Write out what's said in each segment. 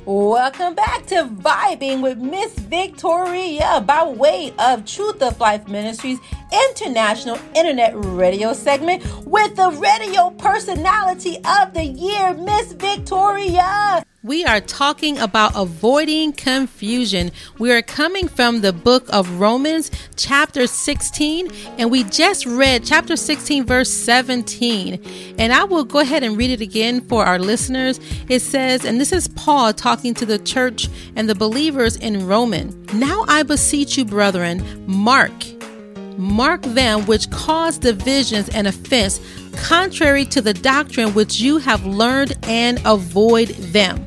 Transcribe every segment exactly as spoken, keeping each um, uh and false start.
Welcome back to Vibing with Miss Victoria by way of Truth of Life Ministries International Internet Radio segment with the Radio Personality of the Year, Miss Victoria. We are talking about avoiding confusion. We are coming from the book of Romans, chapter sixteen, and we just read chapter sixteen, verse seventeen. And I will go ahead and read it again for our listeners. It says, and this is Paul talking to the church and the believers in Roman. Now I beseech you, brethren, mark, mark them which cause divisions and offense, contrary to the doctrine which you have learned, and avoid them.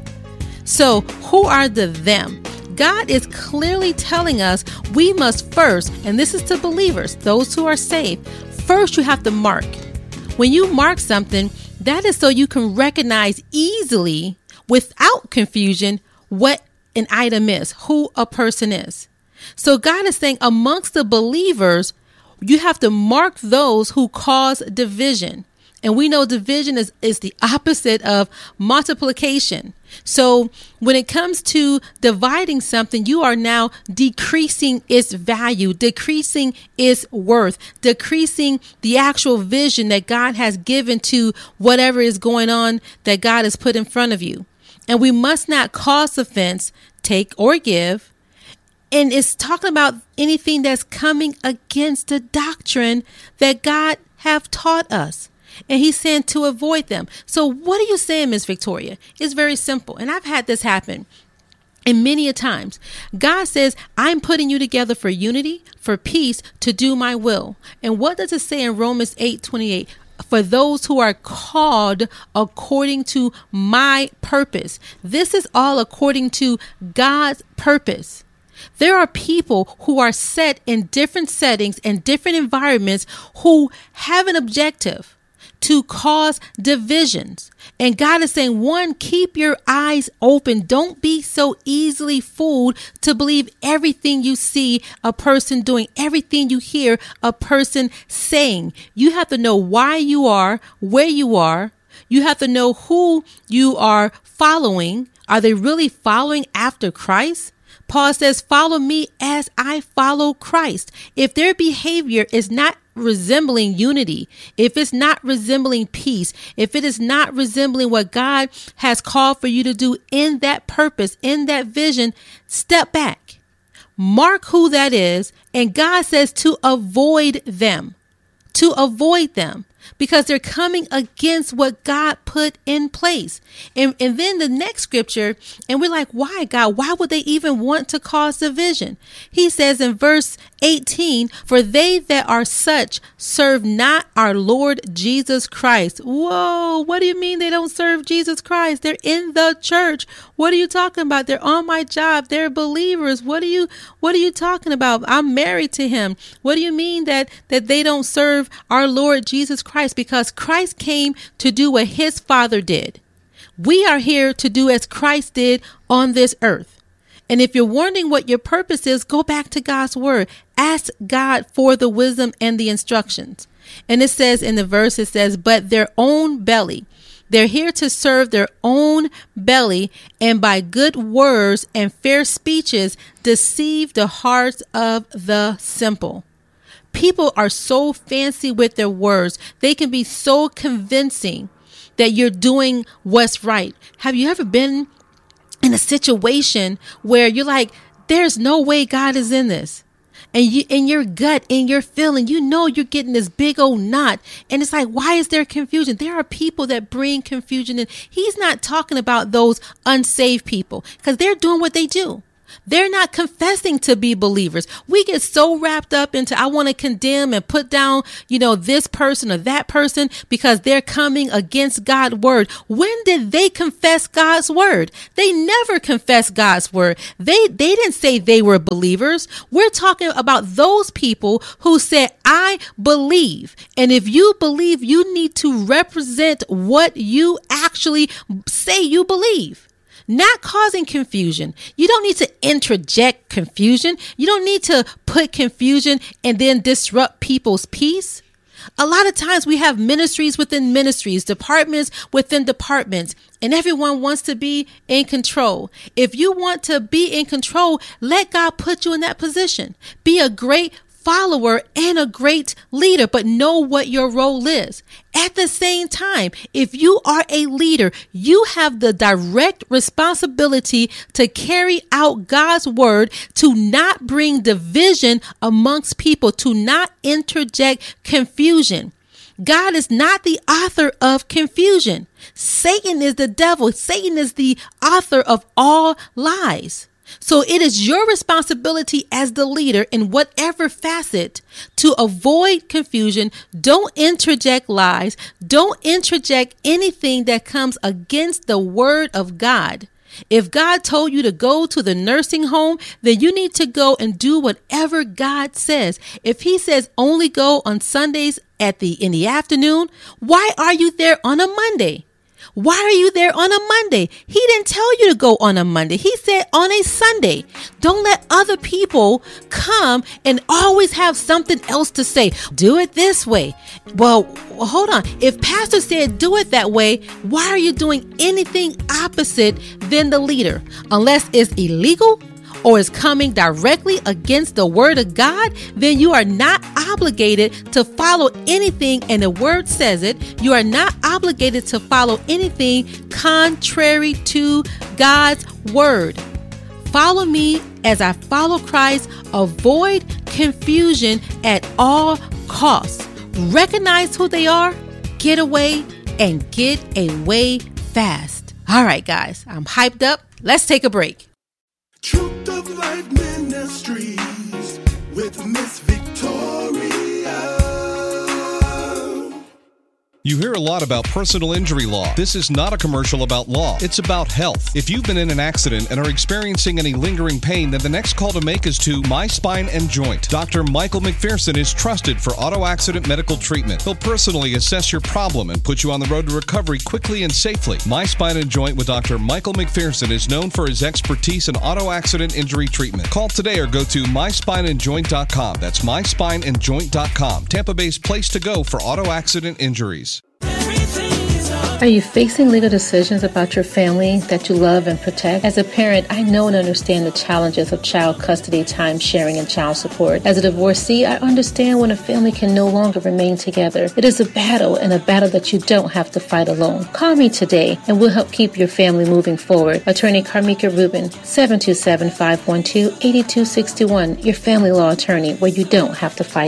So who are the them? God is clearly telling us we must first, and this is to believers, those who are saved, first you have to mark. When you mark something, that is so you can recognize easily, without confusion, what an item is, who a person is. So God is saying amongst the believers, you have to mark those who cause division. And we know division is, is the opposite of multiplication. So when it comes to dividing something, you are now decreasing its value, decreasing its worth, decreasing the actual vision that God has given to whatever is going on that God has put in front of you. And we must not cause offense, take or give. And it's talking about anything that's coming against the doctrine that God have taught us. And he's saying to avoid them. So what are you saying, Miss Victoria? It's very simple. And I've had this happen. And many a times, God says, I'm putting you together for unity, for peace, to do my will. And what does it say in Romans eight twenty-eight? For those who are called according to my purpose. This is all according to God's purpose. There are people who are set in different settings and different environments who have an objective to cause divisions. And God is saying, one, keep your eyes open. Don't be so easily fooled to believe everything you see a person doing, everything you hear a person saying. You have to know why you are, where you are. You have to know who you are following. Are they really following after Christ? Paul says, follow me as I follow Christ. If their behavior is not resembling unity, if it's not resembling peace, if it is not resembling what God has called for you to do in that purpose, in that vision, step back, mark who that is. And God says to avoid them, to avoid them. Because they're coming against what God put in place. And, and then the next scripture, and we're like, why, God? Why would they even want to cause division? He says in verse eighteen, for they that are such serve not our Lord Jesus Christ. Whoa, what do you mean they don't serve Jesus Christ? They're in the church. What are you talking about? They're on my job. They're believers. What are you, what are you talking about? I'm married to him. What do you mean that, that they don't serve our Lord Jesus Christ? Because Christ came to do what his Father did. We are here to do as Christ did on this earth. And if you're wondering what your purpose is, go back to God's word. Ask God for the wisdom and the instructions. And it says in the verse, it says, but their own belly. They're here to serve their own belly, and by good words and fair speeches deceive the hearts of the simple. People are so fancy with their words. They can be so convincing that you're doing what's right. Have you ever been in a situation where you're like, there's no way God is in this? And you, in your gut, in your feeling, you know you're getting this big old knot. And it's like, why is there confusion? There are people that bring confusion in. He's not talking about those unsaved people because they're doing what they do. They're not confessing to be believers. We get so wrapped up into, I want to condemn and put down, you know, this person or that person because they're coming against God's word. When did they confess God's word? They never confessed God's word. They, they didn't say they were believers. We're talking about those people who said, I believe. And if you believe, you need to represent what you actually say you believe. Not causing confusion. You don't need to interject confusion. You don't need to put confusion and then disrupt people's peace. A lot of times we have ministries within ministries, departments within departments, and everyone wants to be in control. If you want to be in control, let God put you in that position. Be a great follower and a great leader, but know what your role is. At the same time, if you are a leader, you have the direct responsibility to carry out God's word, to not bring division amongst people, to not interject confusion. God is not the author of confusion. Satan is the devil. Satan is the author of all lies. So it is your responsibility as the leader in whatever facet to avoid confusion. Don't interject lies. Don't interject anything that comes against the word of God. If God told you to go to the nursing home, then you need to go and do whatever God says. If he says only go on Sundays at the in the afternoon, why are you there on a Monday? Why are you there on a Monday? He didn't tell you to go on a Monday. He said on a Sunday. Don't let other people come and always have something else to say. Do it this way. Well, hold on. If pastor said do it that way, why are you doing anything opposite than the leader? Unless it's illegal or is coming directly against the word of God, then you are not obligated to follow anything, and the word says it. You are not obligated to follow anything contrary to God's word. Follow me as I follow Christ. Avoid confusion at all costs. Recognize who they are, get away, and get away fast. All right, guys, I'm hyped up. Let's take a break. Truth of Life Ministries with Miss Victoria. You hear a lot about personal injury law. This is not a commercial about law. It's about health. If you've been in an accident and are experiencing any lingering pain, then the next call to make is to My Spine and Joint. Doctor Michael McPherson is trusted for auto accident medical treatment. He'll personally assess your problem and put you on the road to recovery quickly and safely. My Spine and Joint with Doctor Michael McPherson is known for his expertise in auto accident injury treatment. Call today or go to my spine and joint dot com. That's my spine and joint dot com. Tampa Bay's place to go for auto accident injuries. Are you facing legal decisions about your family that you love and protect? As a parent, I know and understand the challenges of child custody, time sharing, and child support. As a divorcee, I understand when a family can no longer remain together. It is a battle, and a battle that you don't have to fight alone. Call me today, and we'll help keep your family moving forward. Attorney Carmika Rubin, seven two seven, five one two, eight two six one, your family law attorney, where you don't have to fight